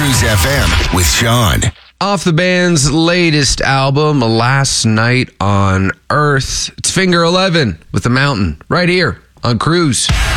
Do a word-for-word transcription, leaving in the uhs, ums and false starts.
Cruise F M with Sean. Off the band's latest album, Last Night on Earth. It's Finger eleven with The Mountain right here on Cruise.